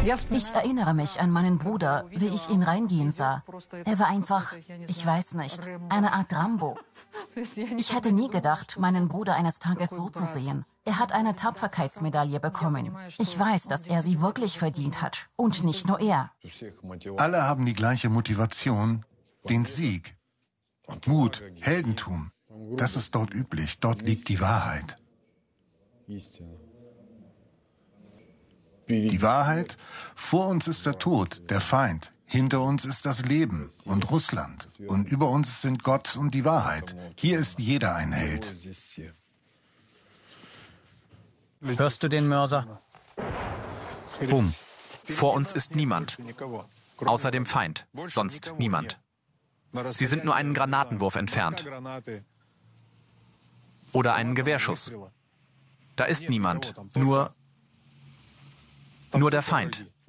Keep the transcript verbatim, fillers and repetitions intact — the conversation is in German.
Ich erinnere mich an meinen Bruder, wie ich ihn reingehen sah. Er war einfach, ich weiß nicht, eine Art Rambo. Ich hätte nie gedacht, meinen Bruder eines Tages so zu sehen. Er hat eine Tapferkeitsmedaille bekommen. Ich weiß, dass er sie wirklich verdient hat. Und nicht nur er. Alle haben die gleiche Motivation, den Sieg. Mut, Heldentum. Das ist dort üblich. Dort liegt die Wahrheit. Die Wahrheit? Vor uns ist der Tod, der Feind. Hinter uns ist das Leben und Russland. Und über uns sind Gott und die Wahrheit. Hier ist jeder ein Held. Hörst du den Mörser? Boom. Vor uns ist niemand. Außer dem Feind. Sonst niemand. Sie sind nur einen Granatenwurf entfernt. Oder einen Gewehrschuss. Da ist niemand. Nur... Nur der Feind.